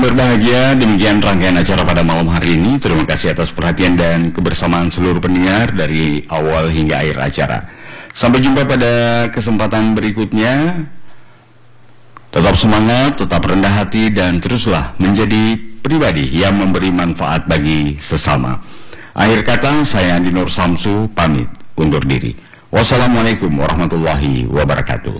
berbahagia, demikian rangkaian acara pada malam hari ini. Terima kasih atas perhatian dan kebersamaan seluruh pendengar dari awal hingga akhir acara. Sampai jumpa pada kesempatan berikutnya. Tetap semangat, tetap rendah hati, dan teruslah menjadi pribadi yang memberi manfaat bagi sesama. Akhir kata, saya Andi Nur Samsu pamit undur diri. Wassalamualaikum warahmatullahi wabarakatuh.